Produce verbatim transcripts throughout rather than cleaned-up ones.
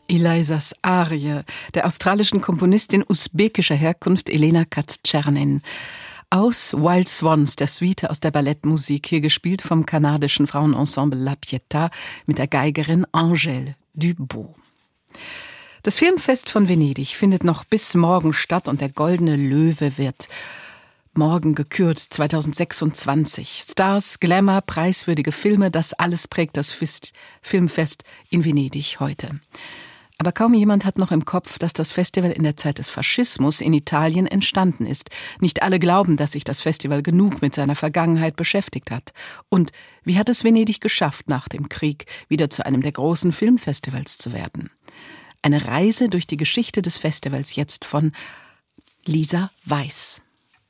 Eliasas Arie der australischen Komponistin usbekischer Herkunft Elena Katschernin. Aus Wild Swans, der Suite aus der Ballettmusik, hier gespielt vom kanadischen Frauenensemble La Pietà mit der Geigerin Angèle Dubot. Das Filmfest von Venedig findet noch bis morgen statt und der Goldene Löwe wird morgen gekürt, zweitausendsechsundzwanzig. Stars, Glamour, preiswürdige Filme, das alles prägt das Fist- Filmfest in Venedig heute. Aber kaum jemand hat noch im Kopf, dass das Festival in der Zeit des Faschismus in Italien entstanden ist. Nicht alle glauben, dass sich das Festival genug mit seiner Vergangenheit beschäftigt hat. Und wie hat es Venedig geschafft, nach dem Krieg wieder zu einem der großen Filmfestivals zu werden? Eine Reise durch die Geschichte des Festivals jetzt von Lisa Weiß.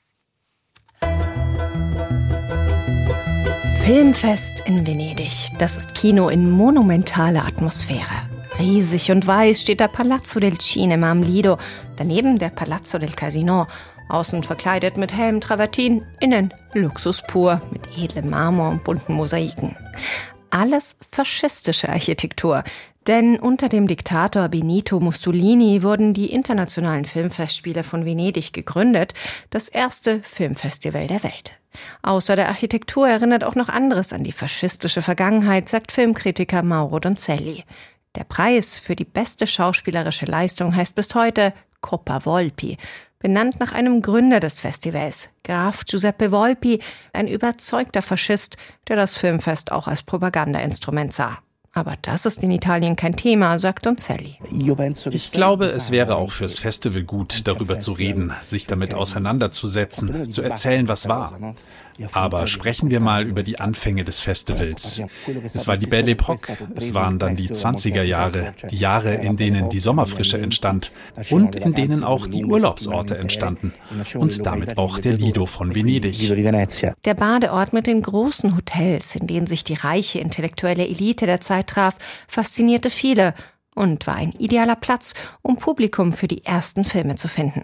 Filmfest in Venedig, das ist Kino in monumentaler Atmosphäre. Riesig und weiß steht der Palazzo del Cinema am Lido, daneben der Palazzo del Casino, außen verkleidet mit hellem Travertin, innen Luxus pur mit edlem Marmor und bunten Mosaiken. Alles faschistische Architektur, denn unter dem Diktator Benito Mussolini wurden die Internationalen Filmfestspiele von Venedig gegründet, das erste Filmfestival der Welt. Außer der Architektur erinnert auch noch anderes an die faschistische Vergangenheit, sagt Filmkritiker Mauro Donzelli. Der Preis für die beste schauspielerische Leistung heißt bis heute Coppa Volpi, benannt nach einem Gründer des Festivals, Graf Giuseppe Volpi, ein überzeugter Faschist, der das Filmfest auch als Propagandainstrument sah. Aber das ist in Italien kein Thema, sagt Donzelli. Ich glaube, es wäre auch fürs Festival gut, darüber zu reden, sich damit auseinanderzusetzen, zu erzählen, was war. Aber sprechen wir mal über die Anfänge des Festivals. Es war die Belle Époque, es waren dann die zwanziger Jahre, die Jahre, in denen die Sommerfrische entstand und in denen auch die Urlaubsorte entstanden und damit auch der Lido von Venedig. Der Badeort mit den großen Hotels, in denen sich die reiche intellektuelle Elite der Zeit traf, faszinierte viele und war ein idealer Platz, um Publikum für die ersten Filme zu finden.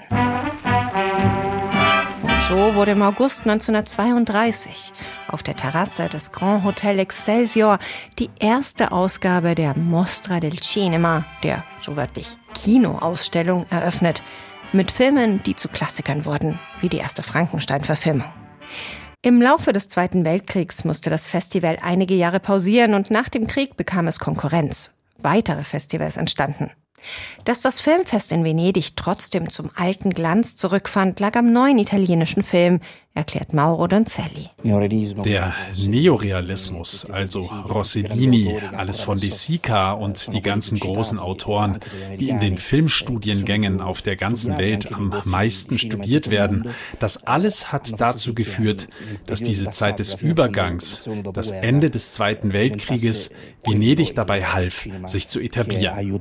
So wurde im August neunzehnhundertzweiunddreißig auf der Terrasse des Grand Hotel Excelsior die erste Ausgabe der Mostra del Cinema, der so wörtlich Kinoausstellung, eröffnet, mit Filmen, die zu Klassikern wurden, wie die erste Frankenstein-Verfilmung. Im Laufe des Zweiten Weltkriegs musste das Festival einige Jahre pausieren und nach dem Krieg bekam es Konkurrenz. Weitere Festivals entstanden. Dass das Filmfest in Venedig trotzdem zum alten Glanz zurückfand, lag am neuen italienischen Film, erklärt Mauro Donzelli. Der Neorealismus, also Rossellini, alles von De Sica und die ganzen großen Autoren, die in den Filmstudiengängen auf der ganzen Welt am meisten studiert werden, das alles hat dazu geführt, dass diese Zeit des Übergangs, das Ende des Zweiten Weltkrieges, Venedig dabei half, sich zu etablieren.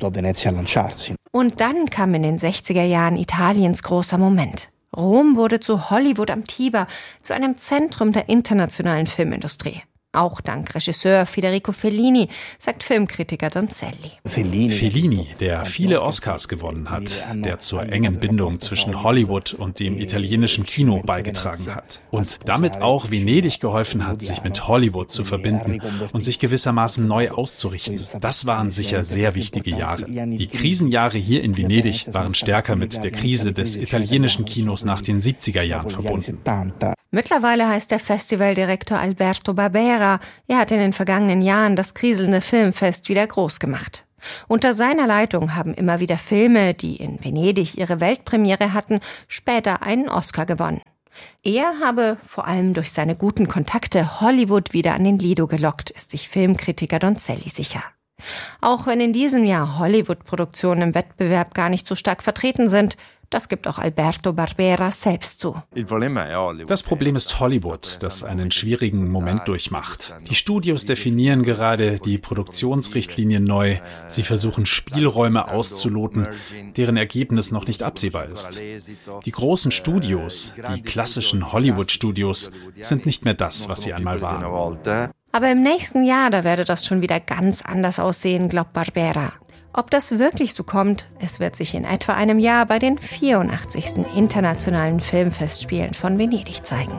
Und dann kam in den sechziger Jahren Italiens großer Moment. Rom wurde zu Hollywood am Tiber, zu einem Zentrum der internationalen Filmindustrie. Auch dank Regisseur Federico Fellini, sagt Filmkritiker Donzelli. Fellini, der viele Oscars gewonnen hat, der zur engen Bindung zwischen Hollywood und dem italienischen Kino beigetragen hat und damit auch Venedig geholfen hat, sich mit Hollywood zu verbinden und sich gewissermaßen neu auszurichten. Das waren sicher sehr wichtige Jahre. Die Krisenjahre hier in Venedig waren stärker mit der Krise des italienischen Kinos nach den siebziger Jahren verbunden. Mittlerweile heißt der Festivaldirektor Alberto Barbera. Er hat in den vergangenen Jahren das kriselnde Filmfest wieder groß gemacht. Unter seiner Leitung haben immer wieder Filme, die in Venedig ihre Weltpremiere hatten, später einen Oscar gewonnen. Er habe vor allem durch seine guten Kontakte Hollywood wieder an den Lido gelockt, ist sich Filmkritiker Donzelli sicher. Auch wenn in diesem Jahr Hollywood-Produktionen im Wettbewerb gar nicht so stark vertreten sind, das gibt auch Alberto Barbera selbst zu. Das Problem ist Hollywood, das einen schwierigen Moment durchmacht. Die Studios definieren gerade die Produktionsrichtlinien neu. Sie versuchen Spielräume auszuloten, deren Ergebnis noch nicht absehbar ist. Die großen Studios, die klassischen Hollywood-Studios, sind nicht mehr das, was sie einmal waren. Aber im nächsten Jahr, da werde das schon wieder ganz anders aussehen, glaubt Barbera. Ob das wirklich so kommt, es wird sich in etwa einem Jahr bei den vierundachtzigsten Internationalen Filmfestspielen von Venedig zeigen.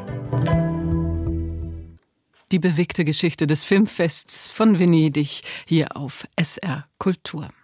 Die bewegte Geschichte des Filmfests von Venedig hier auf S R Kultur.